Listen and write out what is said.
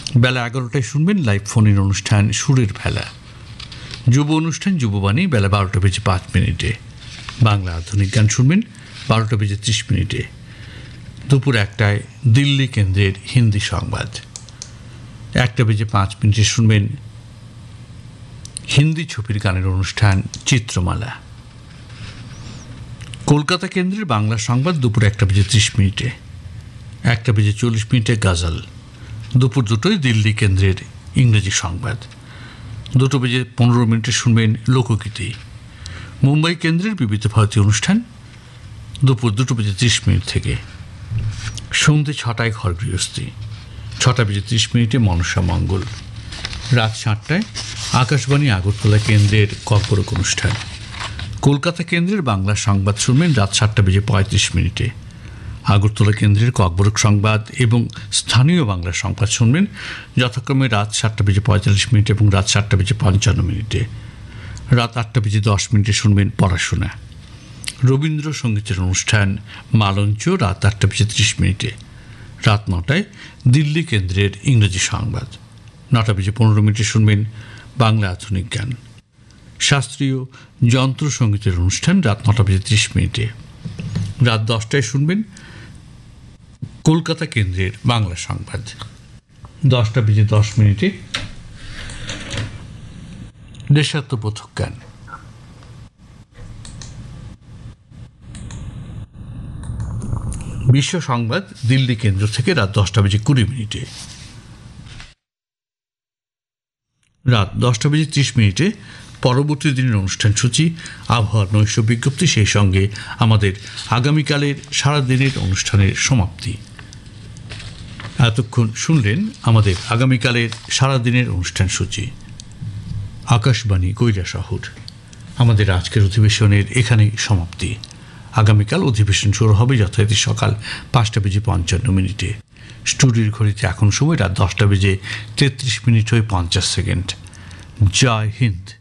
বেলা 11টায় শুনবেন live phone in অনুষ্ঠান সুরের ভেলা। যুব অনুষ্ঠান যুববাণী বেলা 12:05। বাংলা আধুনিক গান শুনবেন 12:30। দুপুর 1টায় দিল্লি কেন্দ্রের হিন্দি সংবাদ। 1:05 শুনবেন হিন্দি ছবির গানের অনুষ্ঠান চিত্রমালা। কলকাতা কেন্দ্রের বাংলা সংবাদ দুপুর 1:30। 1:40 গাজাল। দুপুর 2টায় দিল্লি কেন্দ্রের ইংরেজি সংবাদ। 2:15 শুনবেন লোকগীতি। মুম্বাই কেন্দ্রের বিবিধ ভারতীয় অনুষ্ঠান দুপুর 2:30 থেকে। সন্ধ্যে 6টায় ঘর গৃহস্থী। 6:30 মনসা মঙ্গল। রাত 7টায় আকাশবাণী আগরতলা কেন্দ্রের কর্পোরেট অনুষ্ঠান। কলকাতা কেন্দ্রের বাংলা সংবাদ শুনবেন রাত 7:35। আগরতলা কেন্দ্রের কর্পোরেট সংবাদ এবং স্থানীয় বাংলা সংবাদ শুনবেন যথাক্রমে রাত 7:45 এবং রাত 7:55। রাত 8:10 শুনবেন পড়াশোনা। রবীন্দ্রসঙ্গীতের অনুষ্ঠান মালঞ্চ রাত 8:30। রাত 9টায় দিল্লি কেন্দ্রের ইংরেজি সংবাদ। 9:15 শুনবেন বাংলা আধুনিক গান। শাস্ত্রীয় যন্ত্রসঙ্গীতের অনুষ্ঠান রাত 9:30। রাত 10টায় শুনবেন কলকাতা কেন্দ্রের বাংলা সংবাদ। 10:10 দেশাত্মবোধক গান। বিশ্ব সংবাদ দিল্লি কেন্দ্র থেকে রাত 10:20। রাত 10:30 পরবর্তী দিনের অনুষ্ঠান সূচি, আবহাওয়ার নৈশ বিজ্ঞপ্তি, সেই সঙ্গে আমাদের আগামীকালের সারাদিনের অনুষ্ঠানের সমাপ্তি। এতক্ষণ শুনলেন আমাদের আগামীকালের সারাদিনের অনুষ্ঠান সূচি। আকাশবাণী কৈলাসহর। আমাদের আজকের অধিবেশনের এখানেই সমাপ্তি। আগামীকাল অধিবেশন শুরু হবে যথারীতি সকাল 5:55। স্টুডিওর ঘড়িতে এখন সময় রাত 10:33 হয়ে 50 সেকেন্ড। জয় হিন্দ।